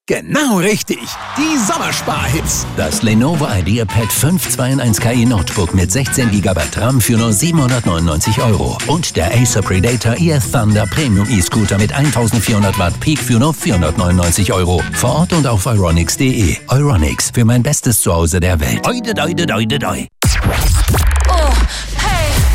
Genau richtig. Die Sommersparhits. Das Lenovo IdeaPad 5 2-in-1 KI Notebook mit 16 GB RAM für nur 799 €. Und der Acer Predator Air Thunder Premium E-Scooter mit 1400 Watt Peak für nur 499 €. Vor Ort und auf euronics.de. Euronics, für mein bestes Zuhause der Welt. Doi, doi, doi, doi, doi.